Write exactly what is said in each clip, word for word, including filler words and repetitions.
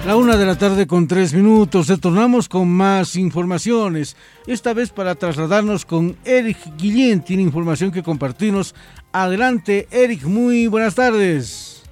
La una de la tarde con tres minutos, retornamos con más informaciones, esta vez para trasladarnos con Eric Guillén, tiene información que compartirnos. Adelante, Eric, muy buenas tardes.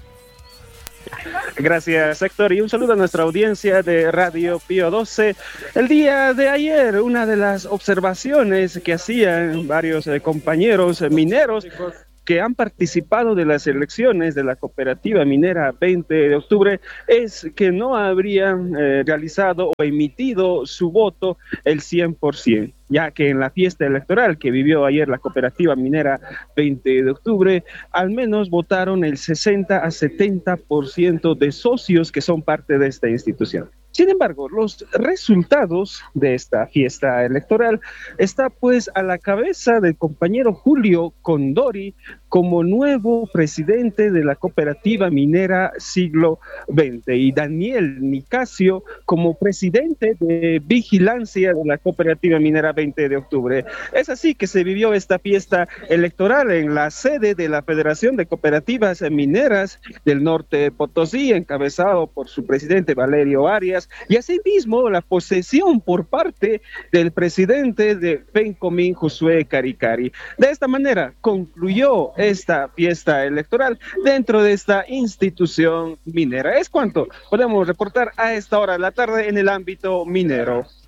Gracias, Héctor, y un saludo a nuestra audiencia de Radio Pío doce. El día de ayer, una de las observaciones que hacían varios eh, compañeros mineros que han participado de las elecciones de la cooperativa minera veinte de octubre es que no habrían eh, realizado o emitido su voto el cien por ciento, ya que en la fiesta electoral que vivió ayer la cooperativa minera veinte de octubre, al menos votaron el sesenta a setenta por ciento de socios que son parte de esta institución. Sin embargo, los resultados de esta fiesta electoral está pues a la cabeza del compañero Julio Condori como nuevo presidente de la cooperativa minera siglo veinte y Daniel Nicasio como presidente de vigilancia de la cooperativa minera veinte de octubre. Es así que se vivió esta fiesta electoral en la sede de la Federación de Cooperativas Mineras del Norte de Potosí, encabezado por su presidente Valerio Arias, y asimismo la posesión por parte del presidente de FENCOMIN, Josué Caricari. De esta manera concluyó esta fiesta electoral dentro de esta institución minera. Es cuanto podemos reportar a esta hora de la tarde en el ámbito minero.